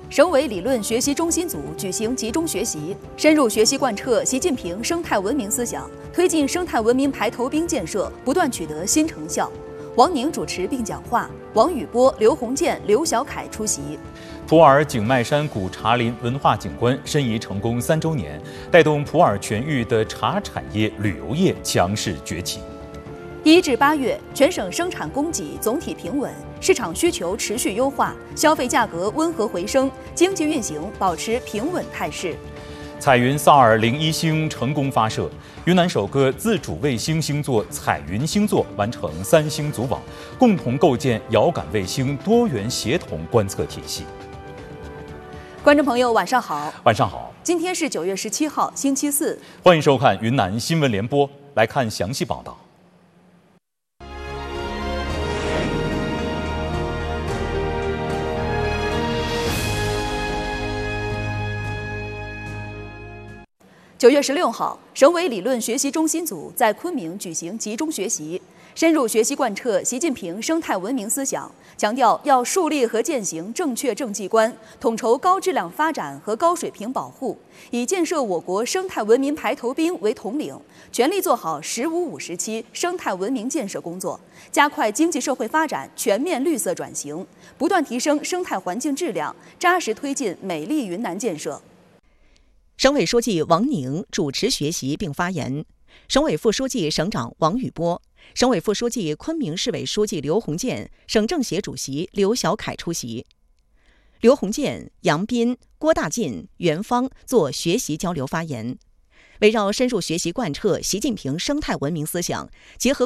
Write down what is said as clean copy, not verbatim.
省委理论学习中心组举行集中学习，深入学习贯彻习近平生态文明思想，推进生态文明排头兵建设不断取得新成效。王宁主持并讲话，王宇波、刘鸿渐、刘小凯出席。 普洱景迈山古茶林文化景观申遗成功3周年，带动普洱全域的茶产业、旅游业强势崛起。 1至8月，全省生产供给总体平稳，市场需求持续优化，消费价格温和回升，经济运行保持平稳态势。 彩云萨尔01星成功发射，云南首个自主卫星星座彩云星座完成3星组网，共同构建遥感卫星多元协同观测体系。 观众朋友，晚上好。 晚上好。 今天是9月17号，星期四。 欢迎收看云南新闻联播，来看详细报道。 9月16号，省委理论学习中心组在昆明举行集中学习，深入学习贯彻习近平生态文明思想，强调要树立和践行正确政绩观，统筹高质量发展和高水平保护，以建设我国生态文明排头兵为统领，全力做好“15-5时期生态文明建设工作，加快经济社会发展全面绿色转型，不断提升生态环境质量，扎实推进美丽云南建设。 省委书记王宁主持学习并发言，省委副书记、省长王宇波，省委副书记、昆明市委书记刘鸿渐，省政协主席刘小凯出席。刘鸿渐、杨斌、郭大进、袁芳做学习交流发言，围绕深入学习贯彻习近平生态文明思想，结合